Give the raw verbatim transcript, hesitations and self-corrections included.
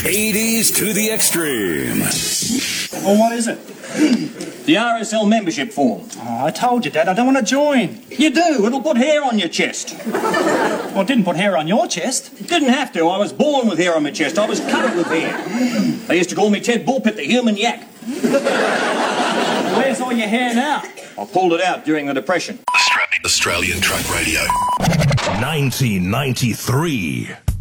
eighties to the extreme. Well, what is it? The R S L membership form. Oh, I told you, Dad, I don't want to join. You do. It'll put hair on your chest. Well, it didn't put hair on your chest. It didn't have to. I was born with hair on my chest. I was covered with hair. They used to call me Ted Bullpit, the human yak. Where's all your hair now? I pulled it out during the Depression. Australian Truck Radio. nineteen ninety-three.